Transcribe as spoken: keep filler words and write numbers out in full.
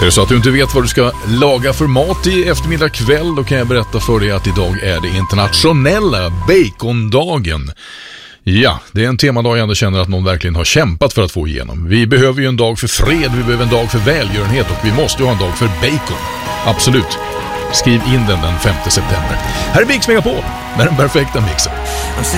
det så att du inte vet vad du ska laga för mat i eftermiddag kväll, då kan jag berätta för dig att idag är det internationella bacondagen. Ja, det är en temadag jag ändå känner att någon verkligen har kämpat för att få igenom. Vi behöver ju en dag för fred, vi behöver en dag för välgörenhet och vi måste ju ha en dag för bacon. Absolut. Skriv in den den femte september. Här är Mix Megapol med den perfekta mixen.